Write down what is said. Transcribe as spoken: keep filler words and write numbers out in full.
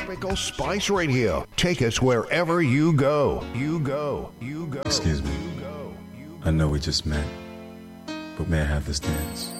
Tropical Spice Radio. Take us wherever you go. You go. You go. Excuse me. You go. You go. I know we just met, but may I have this dance?